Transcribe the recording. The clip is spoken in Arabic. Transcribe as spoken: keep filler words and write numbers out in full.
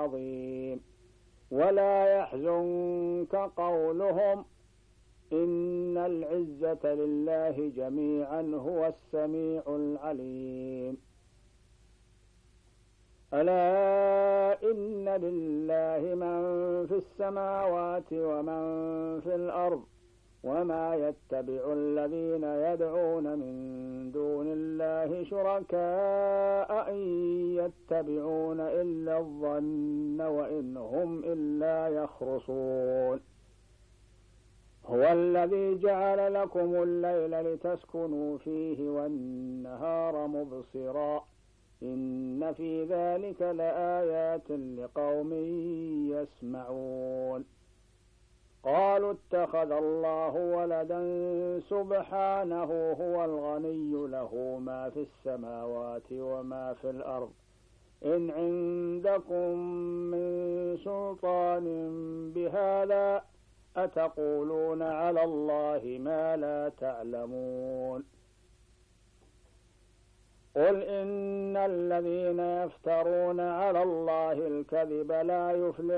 عظيم. ولا يحزنك قولهم إن العزة لله جميعا هو السميع العليم. ألا إن لله من في السماوات ومن في الأرض وما يتبع الذين يدعون من دون الله شركاء إن يتبعون إلا الظن وإن هم إلا يخرصون. هو الذي جعل لكم الليل لتسكنوا فيه والنهار مبصرا إن في ذلك لآيات لقوم يسمعون. قالوا اتخذ الله ولدا سبحانه هو الغني له ما في السماوات وما في الأرض إن عندكم من سلطان بهذا أتقولون على الله ما لا تعلمون. قل إن الذين يفترون على الله الكذب لا يفلحون